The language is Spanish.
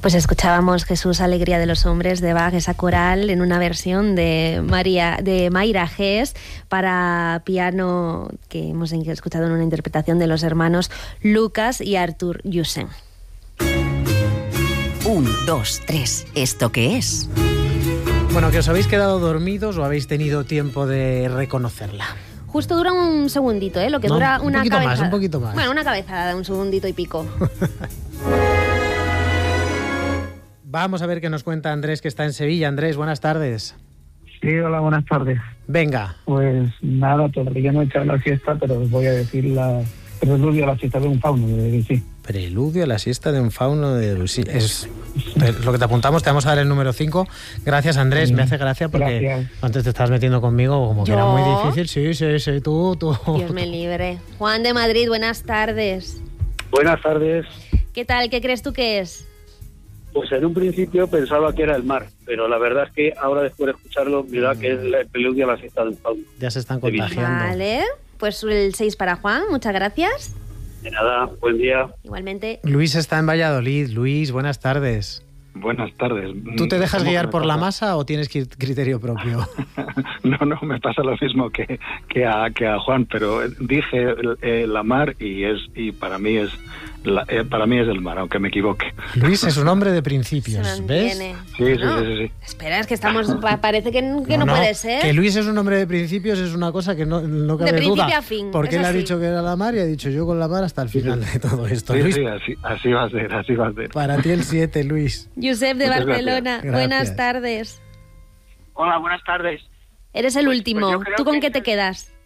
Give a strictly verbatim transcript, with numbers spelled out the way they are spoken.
Pues escuchábamos Jesús, Alegría de los Hombres de Bach, esa coral en una versión de María de Mayra Hess para piano que hemos escuchado en una interpretación de los hermanos Lucas y Arthur Jussen. Un, dos, tres. ¿Esto qué es? Bueno, ¿que os habéis quedado dormidos o habéis tenido tiempo de reconocerla? Justo dura un segundito, ¿eh? Lo que no, dura un una poquito cabezada. más, un poquito más. Bueno, una cabezada de un segundito y pico. Vamos a ver qué nos cuenta Andrés, que está en Sevilla. Andrés, buenas tardes. Sí, hola, buenas tardes. Venga. Pues nada, todavía no he echado la siesta, pero os voy a decir la preludio a la siesta de un fauno de Debussy. Preludio a la siesta de un fauno de Debussy. Es lo que te apuntamos, te vamos a dar el número cinco. Gracias, Andrés, sí, me hace gracia porque gracias. Antes te estabas metiendo conmigo como que ¿Yo? Era muy difícil. Sí, sí, sí, tú, tú. Dios me libre. Juan de Madrid, buenas tardes. Buenas tardes. ¿Qué tal? ¿Qué crees tú que es? Pues en un principio pensaba que era el mar, pero la verdad es que ahora después de escucharlo, me da que es el preludio a la siesta del fauno. Ya se están contagiando. Vale, pues el seis para Juan, muchas gracias. De nada, buen día. Igualmente. Luis está en Valladolid. Luis, buenas tardes. Buenas tardes. ¿Tú te dejas guiar por la masa o tienes criterio propio? No, no, me pasa lo mismo que, que, a, que a Juan, pero dije eh, la mar y es y para mí es la, eh, para mí es el mar, aunque me equivoque. Luis es un hombre de principios, ¿ves? Sí, sí, no. sí, sí, sí. Espera, es que estamos parece que, que no, no, no puede ser. Que Luis es un hombre de principios es una cosa que no, no cabe de principio duda. A fin, porque él así. ha dicho que era la mar y ha dicho yo con la mar hasta el final sí, de todo esto. Sí, Luis, sí, así, así va a ser, así va a ser. Para ti el siete, Luis. Josep de Muchas Barcelona, gracias. buenas Gracias. tardes. Hola, buenas tardes. Eres el Pues- último. pues yo creo ¿Tú con que qué es te el- quedas?